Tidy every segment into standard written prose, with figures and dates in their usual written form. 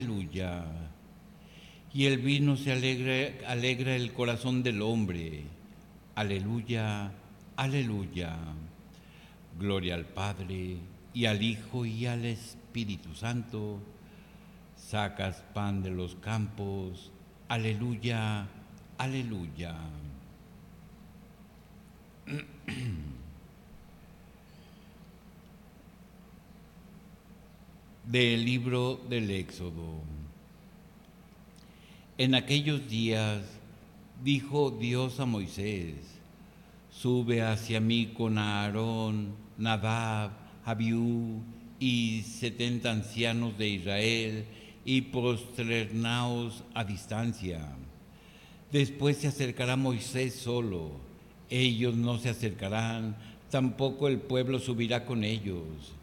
Aleluya. Y el vino se alegra el corazón del hombre. Aleluya, aleluya. Gloria al Padre, y al Hijo, y al Espíritu Santo. Sacas pan de los campos. Aleluya, aleluya. Del libro del Éxodo. En aquellos días dijo Dios a Moisés: sube hacia mí con Aarón, Nadab, Abiú y 70 ancianos de Israel, y prosternaos a distancia. Después se acercará Moisés solo. Ellos no se acercarán, tampoco el pueblo subirá con ellos.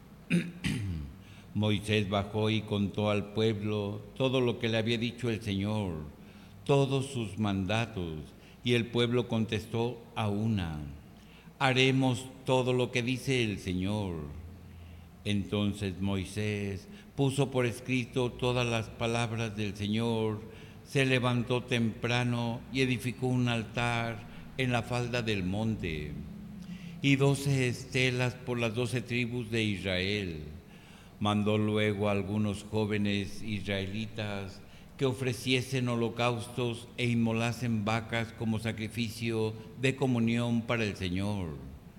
Moisés bajó y contó al pueblo todo lo que le había dicho el Señor, todos sus mandatos, y el pueblo contestó a una: haremos todo lo que dice el Señor. Entonces Moisés puso por escrito todas las palabras del Señor, se levantó temprano y edificó un altar en la falda del monte, y 12 estelas por las 12 tribus de Israel. Mandó luego a algunos jóvenes israelitas que ofreciesen holocaustos e inmolasen vacas como sacrificio de comunión para el Señor.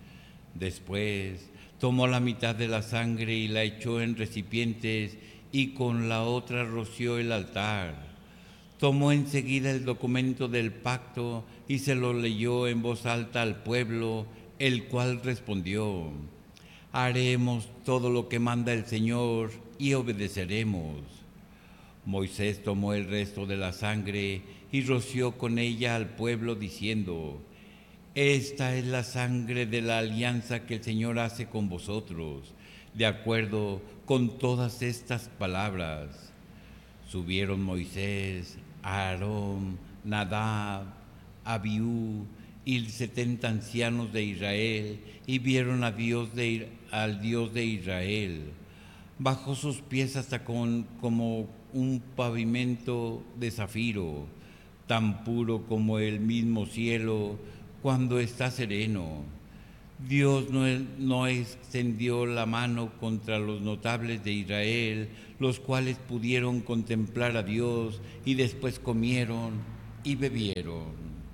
Después tomó la mitad de la sangre y la echó en recipientes, y con la otra roció el altar. Tomó enseguida el documento del pacto y se lo leyó en voz alta al pueblo, el cual respondió: haremos todo lo que manda el Señor y obedeceremos. Moisés tomó el resto de la sangre y roció con ella al pueblo, diciendo: esta es la sangre de la alianza que el Señor hace con vosotros, de acuerdo con todas estas palabras. Subieron Moisés, Aarón, Nadab, Abiú y 70 ancianos de Israel, y vieron al Dios de Israel. Bajó sus pies hasta como un pavimento de zafiro, tan puro como el mismo cielo cuando está sereno. Dios no extendió la mano contra los notables de Israel, los cuales pudieron contemplar a Dios y después comieron y bebieron.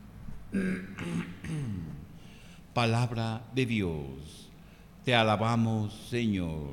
Palabra de Dios. Te alabamos, Señor.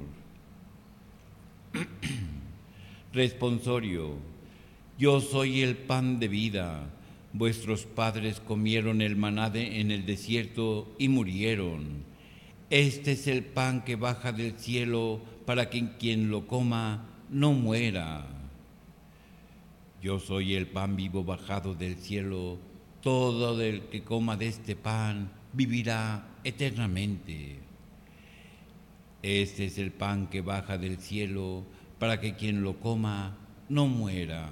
Responsorio. Yo soy el pan de vida. Vuestros padres comieron el maná en el desierto y murieron. Este es el pan que baja del cielo para que quien lo coma no muera. Yo soy el pan vivo bajado del cielo. Todo el que coma de este pan vivirá eternamente. Este es el pan que baja del cielo para que quien lo coma no muera.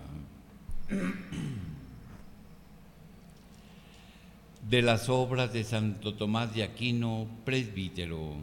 De las obras de Santo Tomás de Aquino, presbítero.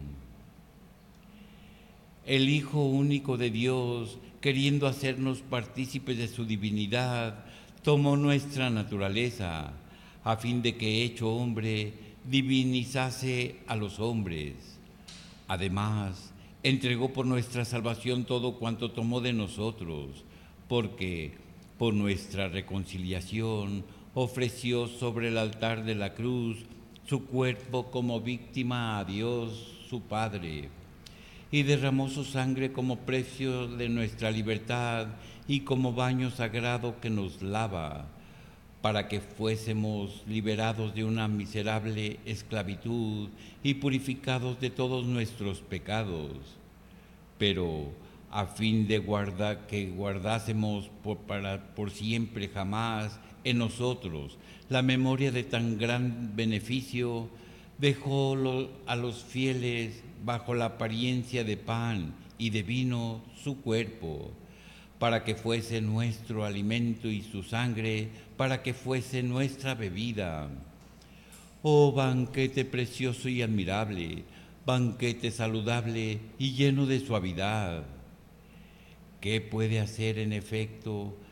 El Hijo único de Dios, queriendo hacernos partícipes de su divinidad, tomó nuestra naturaleza, a fin de que, hecho hombre, divinizase a los hombres. Además, entregó por nuestra salvación todo cuanto tomó de nosotros, porque, por nuestra reconciliación, ofreció sobre el altar de la cruz su cuerpo como víctima a Dios, su Padre, y derramó su sangre como precio de nuestra libertad y como baño sagrado que nos lava, para que fuésemos liberados de una miserable esclavitud y purificados de todos nuestros pecados. Pero a fin de que guardásemos por siempre jamás en nosotros la memoria de tan gran beneficio, dejó a los fieles bajo la apariencia de pan y de vino su cuerpo, para que fuese nuestro alimento, y su sangre para que fuese nuestra bebida. Oh banquete precioso y admirable, banquete saludable y lleno de suavidad. ¿Qué puede hacer en efecto